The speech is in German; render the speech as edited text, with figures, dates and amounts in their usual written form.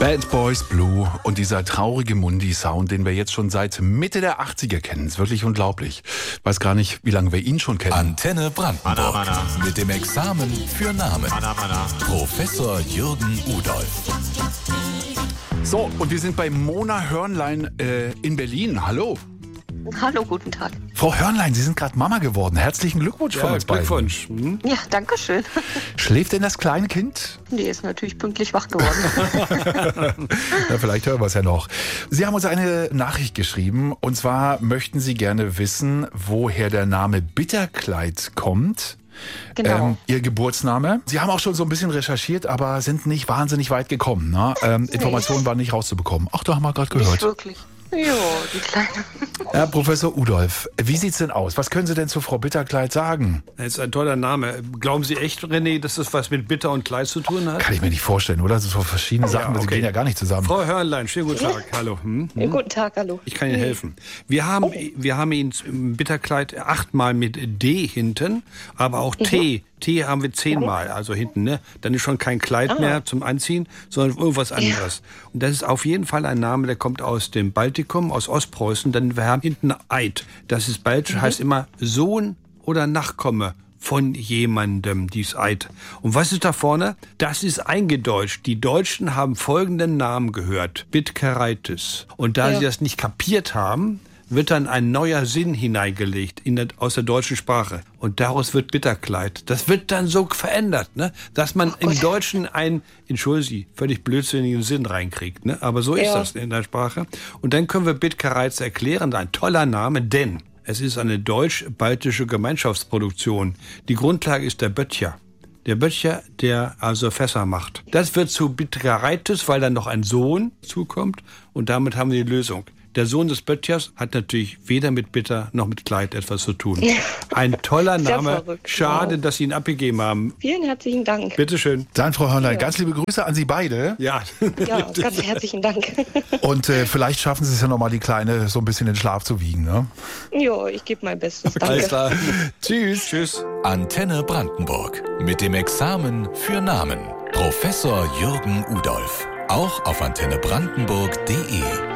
Bad Boys Blue und dieser traurige Mundi-Sound, den wir jetzt schon seit Mitte der 80er kennen, ist wirklich unglaublich. Weiß gar nicht, wie lange wir ihn schon kennen. Antenne Brandenburg mit dem Examen für Namen. Professor Jürgen Udolf. So, und wir sind bei Mona Hörnlein in Berlin. Hallo. Hallo, guten Tag. Frau Hörnlein, Sie sind gerade Mama geworden. Herzlichen Glückwunsch von uns beiden. Glückwunsch. Ja, danke schön. Schläft denn das kleine Kind? Die ist natürlich pünktlich wach geworden. Na, vielleicht hören wir es ja noch. Sie haben uns eine Nachricht geschrieben, und zwar möchten Sie gerne wissen, woher der Name Bitterkleid kommt. Genau. Ihr Geburtsname. Sie haben auch schon so ein bisschen recherchiert, aber sind nicht wahnsinnig weit gekommen. Ne? Informationen waren nicht rauszubekommen. Ach, da haben wir gerade gehört. Nicht wirklich. Jo, die Kleine. Herr Professor Udolf, wie sieht's denn aus? Was können Sie denn zu Frau Bitterkleid sagen? Das ist ein toller Name. Glauben Sie echt, René, dass das was mit Bitter und Kleid zu tun hat? Kann ich mir nicht vorstellen, oder? Das sind so verschiedene Sachen, die gehen ja gar nicht zusammen. Frau Hörnlein, schönen guten Tag. Hallo. Guten Tag, hallo. Ich kann Ihnen helfen. Wir haben ihn im Bitterkleid 8-mal mit D hinten, aber auch T. T haben wir 10-mal, also hinten, ne? Dann ist schon kein Kleid mehr zum Anziehen, sondern irgendwas anderes. Und das ist auf jeden Fall ein Name, der kommt aus dem Baltikum, aus Ostpreußen. Dann wir haben hinten Eid. Das ist baltisch, heißt immer Sohn oder Nachkomme von jemandem, dies Eid. Und was ist da vorne? Das ist eingedeutscht. Die Deutschen haben folgenden Namen gehört. Bitkereitis. Und da sie das nicht kapiert haben, wird dann ein neuer Sinn hineingelegt aus der deutschen Sprache. Und daraus wird Bitterkleid. Das wird dann so verändert, ne? Dass man im Deutschen einen, entschuldigen Sie, völlig blödsinnigen Sinn reinkriegt. Ne? Aber so ist das in der Sprache. Und dann können wir Bitkereiz erklären, ein toller Name, denn es ist eine deutsch-baltische Gemeinschaftsproduktion. Die Grundlage ist der Böttcher. Der Böttcher, der also Fässer macht. Das wird zu Bitkereitis, weil dann noch ein Sohn zukommt. Und damit haben wir die Lösung. Der Sohn des Böttchers hat natürlich weder mit Bitter noch mit Kleid etwas zu tun. Ein toller Name. Verrückt. Schade, dass Sie ihn abgegeben haben. Vielen herzlichen Dank. Bitte schön. Dann, Frau Hörnlein, ganz liebe Grüße an Sie beide. Ja. Ja, ganz herzlichen Dank. Und vielleicht schaffen Sie es ja nochmal, die Kleine so ein bisschen in Schlaf zu wiegen, ne? Jo, ich gebe mein Bestes. Danke. Alles klar. Tschüss. Tschüss. Antenne Brandenburg mit dem Examen für Namen. Professor Jürgen Udolf. Auch auf antennebrandenburg.de.